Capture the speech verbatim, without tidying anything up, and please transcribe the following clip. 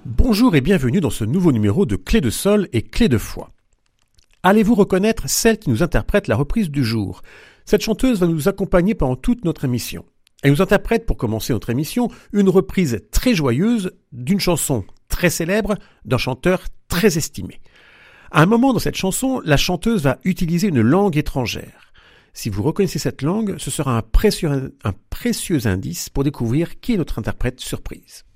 Bonjour et bienvenue dans ce nouveau numéro de Clé de Sol et Clé de Foi. Allez-vous reconnaître celle qui nous interprète la reprise du jour? Cette chanteuse va nous accompagner pendant toute notre émission. Elle nous interprète, pour commencer notre émission, une reprise très joyeuse d'une chanson très célèbre d'un chanteur très estimé. À un moment dans cette chanson, la chanteuse va utiliser une langue étrangère. Si vous reconnaissez cette langue, ce sera un précieux, un précieux indice pour découvrir qui est notre interprète surprise.